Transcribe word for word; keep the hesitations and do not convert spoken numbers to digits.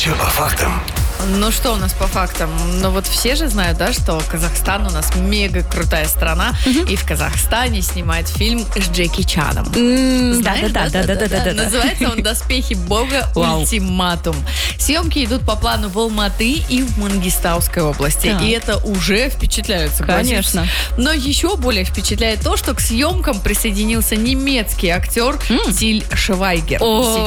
Все по фактам. Ну что у нас по фактам? Ну вот все же знают, да, что Казахстан у нас мега крутая страна, и в Казахстане снимает фильм с Джеки Чаном. Знаешь, Да, да, да, да, да, да. Называется он «Доспехи Бога. Вау. Ультиматум». Съемки идут по плану в Алматы и в Мангистауской области. Так. И это уже впечатляет, согласитесь. Конечно. Но еще более впечатляет то, что к съемкам присоединился немецкий актер Тиль Швайгер. О,